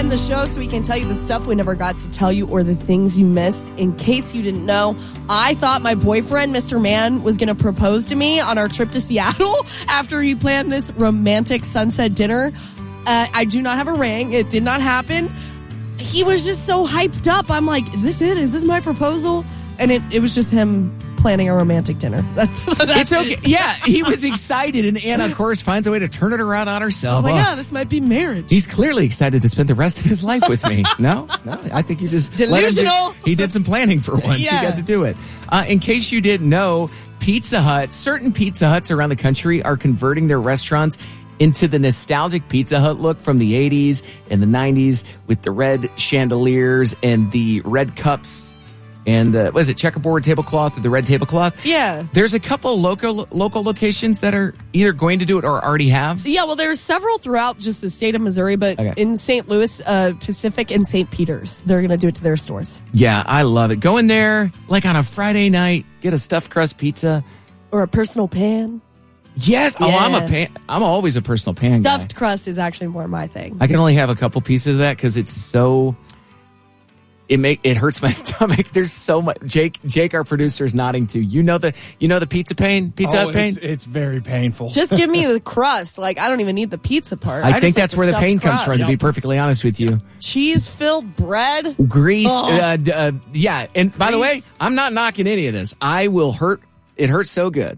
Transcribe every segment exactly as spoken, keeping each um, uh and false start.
the show so we can tell you the stuff we never got to tell you or the things you missed. In case you didn't know, I thought my boyfriend, Mister Man, was going to propose to me on our trip to Seattle after he planned this romantic sunset dinner. Uh, I do not have a ring. It did not happen. He was just so hyped up. I'm like, is this it? Is this my proposal? And it, it was just him planning a romantic dinner. That's, that's it's okay. Yeah, he was excited, and Anna, of course, finds a way to turn it around on herself. I was like, oh, oh, this might be marriage. He's clearly excited to spend the rest of his life with me. No? No, I think you just... Delusional. Do, he did some planning for once. Yeah. He got to do it. Uh, in case you didn't know, Pizza Hut, certain Pizza Huts around the country are converting their restaurants into the nostalgic Pizza Hut look from the eighties and the nineties with the red chandeliers and the red cups and the, what is it, checkerboard tablecloth or the red tablecloth? Yeah. There's a couple local local locations that are either going to do it or already have. Yeah, well, there's several throughout just the state of Missouri, but Okay. in Saint Louis, uh, Pacific, and Saint Peter's, they're going to do it to their stores. Yeah, I love it. Go in there like on a Friday night, get a stuffed crust pizza. Or a personal pan. Yes. Oh, I'm Yeah. a pan. I'm always a personal pan guy. Stuffed crust is actually more my thing. I can only have a couple pieces of that because it's so. It make it hurts my stomach. There's so much. Jake, Jake, our producer, is nodding too. You know the you know the pizza pain, pizza oh, Hut pain. It's, it's very painful. Just give me the crust. Like, I don't even need the pizza part. I, just think like that's where the stuffed pain comes crust. from. To be perfectly honest with you, Cheese-filled bread. grease. Oh. Uh, d- uh, yeah, and by the way, Grease. I'm not knocking any of this. I will hurt. It hurts so good.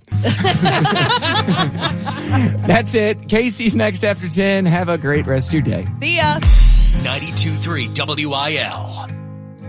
That's it. Casey's next after ten. Have a great rest of your day. See ya. ninety-two point three W I L.